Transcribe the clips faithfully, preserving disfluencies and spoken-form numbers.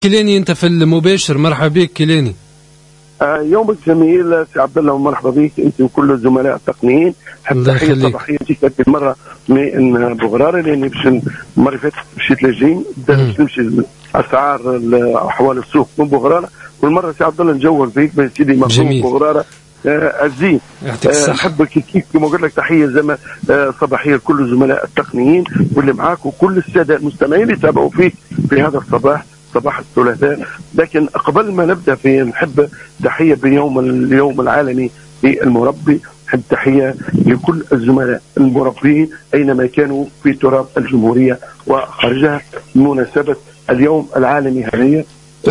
كيلاني انت في المباشر، مرحبا بك كيلاني. آه يومك جميل سي عبد الله ومرحبا بك انت وكل الزملاء التقنيين. حتى تحيه صباحيه جيت هذه المره من بوغراره لاني باش المره اللي فاتت مشيت لاجين باش نمشي اسعار احوال السوق من بوغراره، والمره سي عبد الله نجول فيك بين سيدي مخلوق بوغراره الزين. آه نحب كيف كما قلت لك تحيه زي آه صباحيه لكل الزملاء التقنيين واللي معاك وكل الساده المستمعين اللي تابعوا فيك في هذا الصباح صباح الثلاثاء. لكن قبل ما نبدا في نحب تحيه بيوم اليوم العالمي للمربي، نحب تحيه لكل الزملاء المربين اينما كانوا في تراب الجمهوريه وخارجها بمناسبه اليوم العالمي هذا.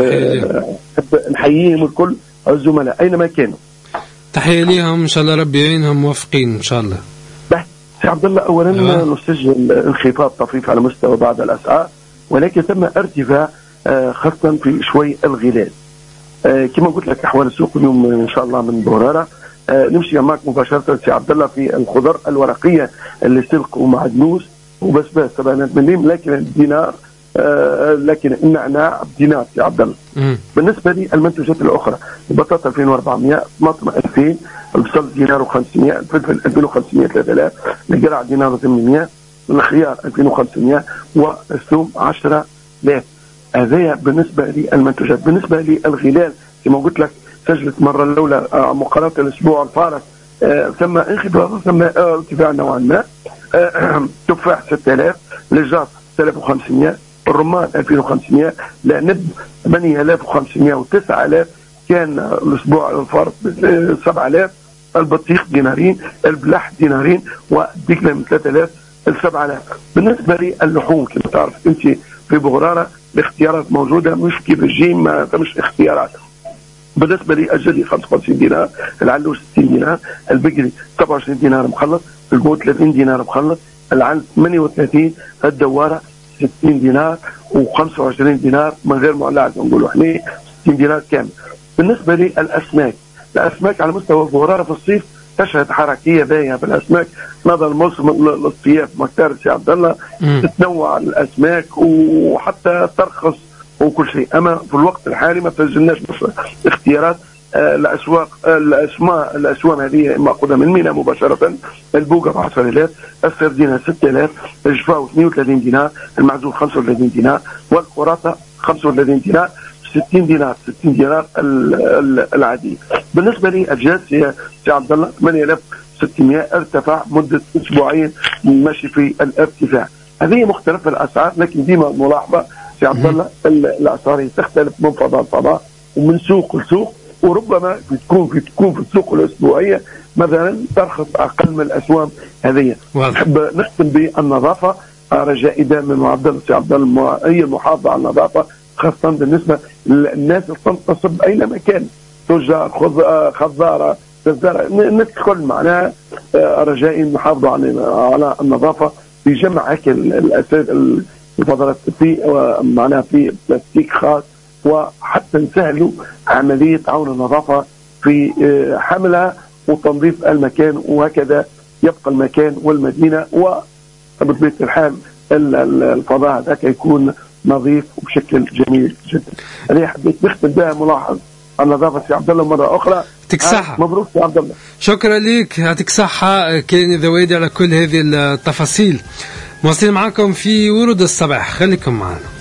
نحب نحييهم الكل الزملاء اينما كانوا. تحيه ليهم ان شاء الله ربي يعينهم موفقين ان شاء الله. سي عبد الله اولا أه. نسجل انخفاض طفيف على مستوى بعض الاسعار، ولكن ثم ارتفاع خاصة في شوي الغلال. كما قلت لك احوال السوق اليوم ان شاء الله من بورارة. نمشي معك مباشرة سي عبد الله في الخضر الورقية اللي سلق ومعدنوس وبسباس سبعينات مليم، لكن الدينار لكن النعناع بدينار سي عبد الله. بالنسبة للمنتوجات الأخرى البطاطا ألفين وأربعمائة، الطماطم ألفين، البصل دينار وخمسمائة، الفلفل ألفين وخمسمائة ثلاثة آلاف، القرع دينار وثمانمائة، الخيار ألفين وخمسمائة، والثوم عشرة آلاف. هذا بالنسبة للمنتوجات. بالنسبة للغلال كما قلت لك سجلت مرة الأولى مقارنة الأسبوع الفارق آه ثم انخفاض ثم ارتفاع نوعا ما. آه تفاح ستة آلاف، لجاط ستة آلاف وخمسمائة، الرمان ألفين وخمسمائة، العنب ثمانية آلاف وخمسمائة وتسعة آلاف، كان الأسبوع الفارق سبعة آلاف، البطيخ دينارين، البلح دينارين، والدقلة من ثلاثة آلاف ل سبعة آلاف. بالنسبة للحوم كما تعرف أنت في بغرارة الاختيارات موجودة، مش كيف الجيم ما فمش اختيارات. بالنسبة لي الجدي خمسة وخمسين دينار، العلوش ستين دينار، البقري سبعة وعشرين دينار مخلط، البوت ثلاثين دينار مخلط، العنز ثمانية وثلاثين، الدوارة ستين دينار وخمسة وعشرين دينار من غير معلعة نقولوا احنا ستين دينار كامل. بالنسبة للأسماك، الأسماك على مستوى بغرارة في الصيف تشهد حركيه باهيه في الاسماك نظرا الموسم الصيف مكتار سي عبد الله، تتنوع الاسماك وحتى ترخص وكل شيء. اما في الوقت الحالي ما تسجلناش اختيارات. آه الاسواق آه الاسماء الاسوام هذه ماخوذه من مينا مباشره. البوقه ب عشرة آلاف، السردينه ستة آلاف، الجفاو اثنين وثلاثين دينار، المعزول خمسة وثلاثين دينار، والقراطه خمسة وثلاثين دينار، ستين دينار ستين دينار العادي. بالنسبه للدجاج سي عبد الله ثمانية آلاف وستمائة، ارتفع مده اسبوعين ماشي في الارتفاع. هذه مختلف الاسعار، لكن ديما ملاحظه سي عبد الله الاسعار تختلف من فضاء لفضاء ومن سوق لسوق، وربما بتكون في تكون في السوق الاسبوعيه مثلا ترخص اقل من الاسوام هذه. نحب نختم بالنظافه، رجائي دائما مع عبد الله سي عبد الله هي المحافظه على النظافه، خاصة بالنسبة للناس اللي تنتصب أينما كان، تجار خضارة جزارة الناس الكل معناها. رجائي نحافظوا على النظافة في جمع أكل الأساس الفضلات في معناها في بلاستيك خاص، وحتى نسهلوا عملية عون النظافة في حملها وتنظيف المكان، وهكذا يبقى المكان والمدينة وبطبيعة الحال الفضاء هذاك يكون نظيف وبشكل جميل جدا. انا حبيت نختم بها ملاحظ النظافه سي عبد الله مره اخرى. يعطيك الصحه. مبروك سي عبد الله. شكرا لك، يعطيك الصحه كيلاني ذويدي على كل هذه التفاصيل. مواصلين معكم في ورود الصباح، خليكم معنا.